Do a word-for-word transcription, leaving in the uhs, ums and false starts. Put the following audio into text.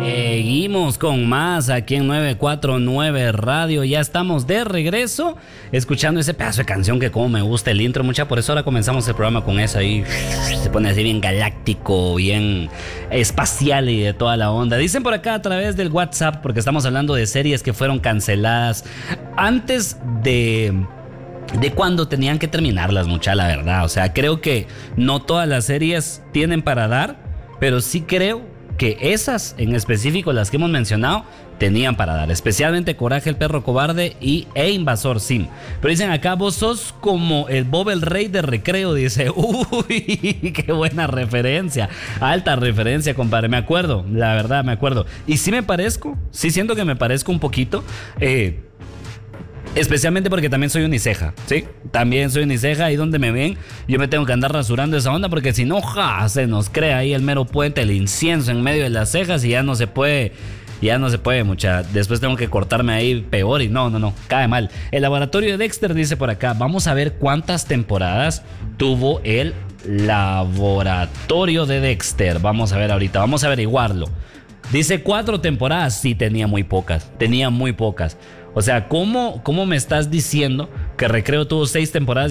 Seguimos con más aquí en nueve cuatro nueve Radio. Ya estamos de regreso escuchando ese pedazo de canción que como me gusta el intro, mucha. Por eso ahora comenzamos el programa con eso ahí. Se pone así bien galáctico, bien espacial y de toda la onda. Dicen por acá a través del WhatsApp, porque estamos hablando de series que fueron canceladas antes de... de cuando tenían que terminarlas, mucha, la verdad. O sea, creo que no todas las series tienen para dar, pero sí creo que esas en específico, las que hemos mencionado, tenían para dar, especialmente Coraje el perro cobarde y e Invasor Sim. Pero dicen acá, vos sos como el Bob el rey de recreo, dice. Uy, qué buena referencia, alta referencia, compadre. Me acuerdo, la verdad me acuerdo. Y sí me parezco, sí siento que me parezco un poquito, eh especialmente porque también soy uniceja, ¿sí? También soy uniceja, ahí donde me ven, yo me tengo que andar rasurando esa onda, porque si no, ja, se nos crea ahí el mero puente, el incienso en medio de las cejas y ya no se puede, ya no se puede, mucha. Después tengo que cortarme ahí peor y no, no, no, cae mal. El laboratorio de Dexter dice por acá, vamos a ver cuántas temporadas tuvo el laboratorio de Dexter. Vamos a ver ahorita, vamos a averiguarlo. Dice cuatro temporadas, sí, tenía muy pocas, tenía muy pocas. O sea, ¿cómo, cómo me estás diciendo que Recreo tuvo seis temporadas